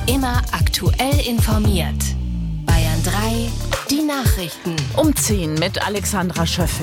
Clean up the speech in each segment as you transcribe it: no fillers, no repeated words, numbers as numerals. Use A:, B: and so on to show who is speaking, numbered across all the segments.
A: Immer aktuell informiert. Bayern 3, die Nachrichten.
B: Um 10 mit Alexandra Schöffel.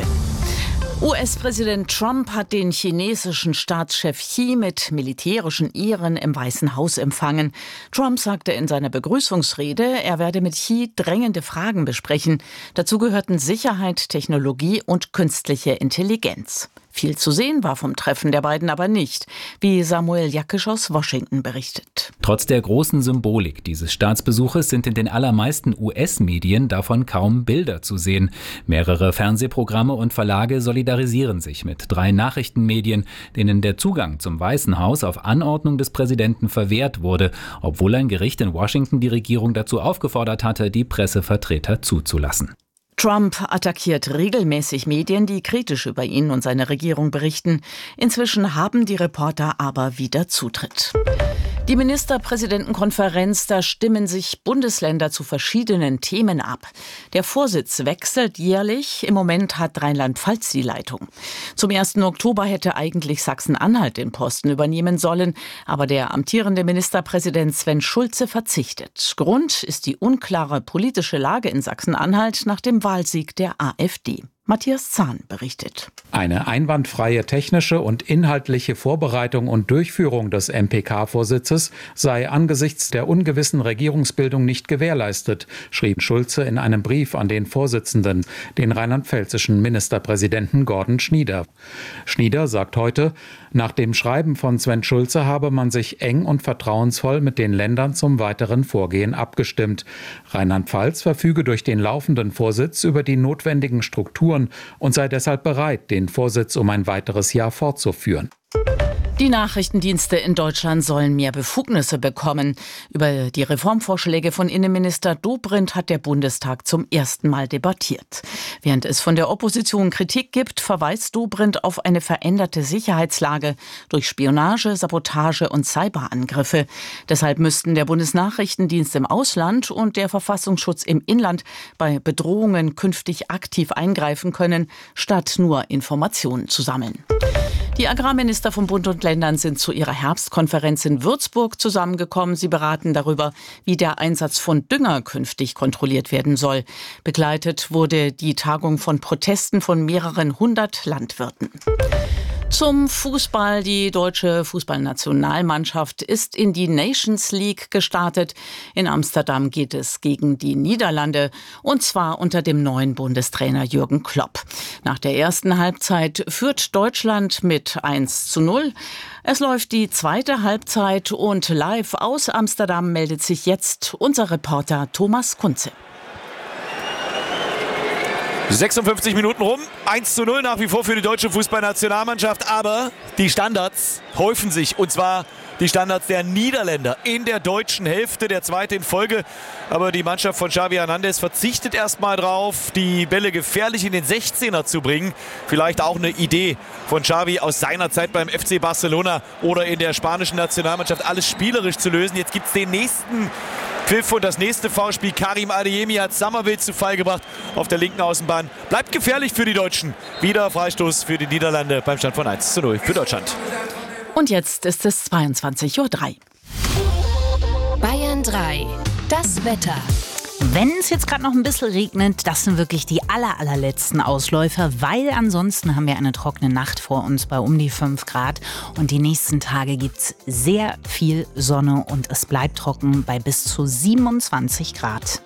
B: US-Präsident Trump hat den chinesischen Staatschef Xi mit militärischen Ehren im Weißen Haus empfangen. Trump sagte in seiner Begrüßungsrede, er werde mit Xi drängende Fragen besprechen. Dazu gehörten Sicherheit, Technologie und künstliche Intelligenz. Viel zu sehen war vom Treffen der beiden aber nicht, wie Samuel Jackisch aus Washington berichtet.
C: Trotz der großen Symbolik dieses Staatsbesuches sind in den allermeisten US-Medien davon kaum Bilder zu sehen. Mehrere Fernsehprogramme und Verlage solidarisieren sich mit 3 Nachrichtenmedien, denen der Zugang zum Weißen Haus auf Anordnung des Präsidenten verwehrt wurde, obwohl ein Gericht in Washington die Regierung dazu aufgefordert hatte, die Pressevertreter zuzulassen.
B: Trump attackiert regelmäßig Medien, die kritisch über ihn und seine Regierung berichten. Inzwischen haben die Reporter aber wieder Zutritt. Die Ministerpräsidentenkonferenz, da stimmen sich Bundesländer zu verschiedenen Themen ab. Der Vorsitz wechselt jährlich. Im Moment hat Rheinland-Pfalz die Leitung. Zum 1. Oktober hätte eigentlich Sachsen-Anhalt den Posten übernehmen sollen. Aber der amtierende Ministerpräsident Sven Schulze verzichtet. Grund ist die unklare politische Lage in Sachsen-Anhalt nach dem Wahlsieg der AfD. Matthias Zahn berichtet.
D: Eine einwandfreie technische und inhaltliche Vorbereitung und Durchführung des MPK-Vorsitzes sei angesichts der ungewissen Regierungsbildung nicht gewährleistet, schrieb Schulze in einem Brief an den Vorsitzenden, den rheinland-pfälzischen Ministerpräsidenten Gordon Schnieder. Schnieder sagt heute, nach dem Schreiben von Sven Schulze habe man sich eng und vertrauensvoll mit den Ländern zum weiteren Vorgehen abgestimmt. Rheinland-Pfalz verfüge durch den laufenden Vorsitz über die notwendigen Strukturen und sei deshalb bereit, den Vorsitz um ein weiteres Jahr fortzuführen.
B: Die Nachrichtendienste in Deutschland sollen mehr Befugnisse bekommen. Über die Reformvorschläge von Innenminister Dobrindt hat der Bundestag zum ersten Mal debattiert. Während es von der Opposition Kritik gibt, verweist Dobrindt auf eine veränderte Sicherheitslage durch Spionage, Sabotage und Cyberangriffe. Deshalb müssten der Bundesnachrichtendienst im Ausland und der Verfassungsschutz im Inland bei Bedrohungen künftig aktiv eingreifen können, statt nur Informationen zu sammeln. Die Agrarminister von Bund und Ländern sind zu ihrer Herbstkonferenz in Würzburg zusammengekommen. Sie beraten darüber, wie der Einsatz von Dünger künftig kontrolliert werden soll. Begleitet wurde die Tagung von Protesten von mehreren 100 Landwirten. Zum Fußball. Die deutsche Fußballnationalmannschaft ist in die Nations League gestartet. In Amsterdam geht es gegen die Niederlande, und zwar unter dem neuen Bundestrainer Jürgen Klopp. Nach der ersten Halbzeit führt Deutschland mit 1:0. Es läuft die zweite Halbzeit und live aus Amsterdam meldet sich jetzt unser Reporter Thomas Kunze.
E: 56 Minuten rum, 1:0 nach wie vor für die deutsche Fußballnationalmannschaft, aber die Standards häufen sich, und zwar die Standards der Niederländer in der deutschen Hälfte, der zweite in Folge. Aber die Mannschaft von Xavi Hernandez verzichtet erstmal drauf, die Bälle gefährlich in den 16er zu bringen. Vielleicht auch eine Idee von Xavi aus seiner Zeit beim FC Barcelona oder in der spanischen Nationalmannschaft, alles spielerisch zu lösen. Jetzt gibt es den nächsten Pfiff und das nächste Foulspiel. Karim Adeyemi hat Summerville zu Fall gebracht auf der linken Außenbahn. Bleibt gefährlich für die Deutschen. Wieder Freistoß für die Niederlande beim Stand von 1:0 für Deutschland.
B: Und jetzt ist es 22:03 Uhr.
A: Bayern 3, das Wetter.
F: Wenn es jetzt gerade noch ein bisschen regnet, das sind wirklich die allerletzten Ausläufer, weil ansonsten haben wir eine trockene Nacht vor uns bei um die 5 Grad. Und die nächsten Tage gibt es sehr viel Sonne und es bleibt trocken bei bis zu 27 Grad.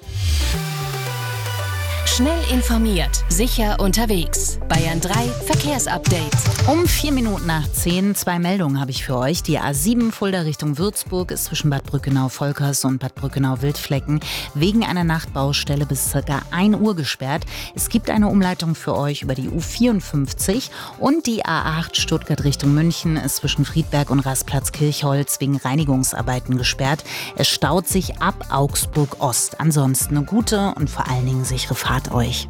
A: Schnell informiert, sicher unterwegs. Bayern 3 Verkehrsupdate.
F: Um 4 Minuten nach 10, 2 Meldungen habe ich für euch. Die A7 Fulda Richtung Würzburg ist zwischen Bad Brückenau-Volkers und Bad Brückenau-Wildflecken wegen einer Nachtbaustelle bis ca. 1 Uhr gesperrt. Es gibt eine Umleitung für euch über die U54 und die A8 Stuttgart Richtung München ist zwischen Friedberg und Rastplatz-Kirchholz wegen Reinigungsarbeiten gesperrt. Es staut sich ab Augsburg Ost. Ansonsten eine gute und vor allen Dingen sichere Fahrt euch.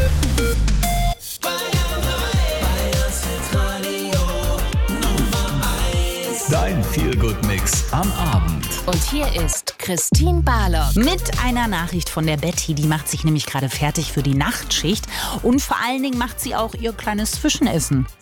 G: Dein Feel-Good-Mix am Abend.
A: Und hier ist Christine Barlock.
F: Mit einer Nachricht von der Betty, die macht sich nämlich gerade fertig für die Nachtschicht. Und vor allen Dingen macht sie auch ihr kleines Zwischenessen